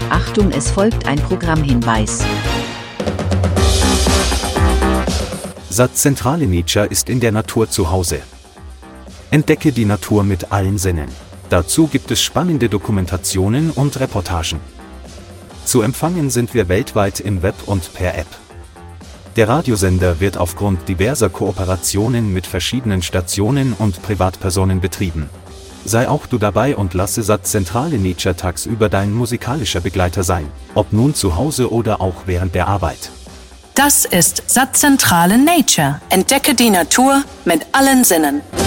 Achtung, es folgt ein Programmhinweis. Satzzentrale Nature ist in der Natur zu Hause. Entdecke die Natur mit allen Sinnen. Dazu gibt es spannende Dokumentationen und Reportagen. Zu empfangen sind wir weltweit im Web und per App. Der Radiosender wird aufgrund diverser Kooperationen mit verschiedenen Stationen und Privatpersonen betrieben. Sei auch du dabei und lasse Satzzentrale Nature tagsüber dein musikalischer Begleiter sein, ob nun zu Hause oder auch während der Arbeit. Das ist Satzzentrale Nature. Entdecke die Natur mit allen Sinnen.